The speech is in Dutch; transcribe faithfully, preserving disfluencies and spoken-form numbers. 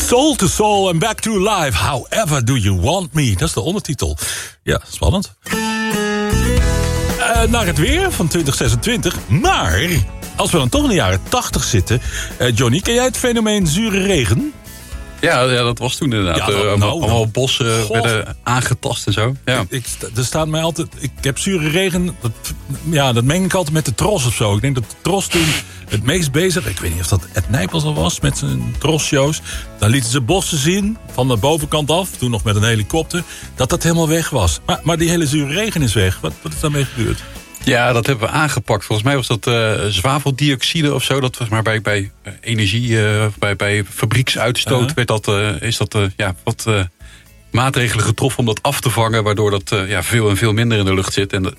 Soul to Soul and Back to Life. However do you want me? Dat is de ondertitel. Ja, spannend. Uh, naar het weer van twintig zesentwintig. Maar als we dan toch in de jaren tachtig zitten. Uh, Johnny, ken jij het fenomeen zure regen? Ja, ja, dat was toen inderdaad. Ja, dat, uh, nou, allemaal nou, bossen God. werden aangetast en zo. Ja. Ik, ik, er staat mij altijd... Ik heb zure regen... Dat, ja, dat meng ik altijd met de Tros of zo. Ik denk dat de Tros toen het meest bezig... Ik weet niet of dat Ed Nijpels al was met zijn Tros-shows. Dan lieten ze bossen zien van de bovenkant af. Toen nog met een helikopter. Dat dat helemaal weg was. Maar, maar die hele zure regen is weg. Wat, wat is daarmee gebeurd? Ja, dat hebben we aangepakt. Volgens mij was dat uh, zwaveldioxide of zo. Dat was maar bij, bij uh, energie, uh, bij, bij fabrieksuitstoot uh-huh. werd dat, uh, is dat uh, ja, wat uh, maatregelen getroffen om dat af te vangen. Waardoor dat uh, ja, veel en veel minder in de lucht zit. En dat,